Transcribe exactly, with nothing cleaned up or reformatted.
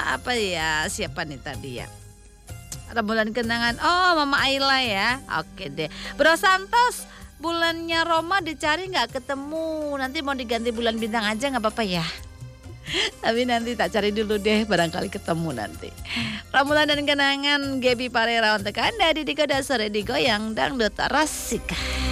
apa ya? Siapa nih tadi ya? Rembulan kenangan. Oh, Mama Ayla ya. Oke deh. Bro Santos, bulannya Roma dicari nggak ketemu. Nanti mau diganti bulan bintang aja nggak apa-apa ya. Tapi nanti tak cari dulu deh, barangkali ketemu nanti. Rembulan dan kenangan Gaby Parera untuk Anda di Diko Dasar Digoyang Dangdut Rasika.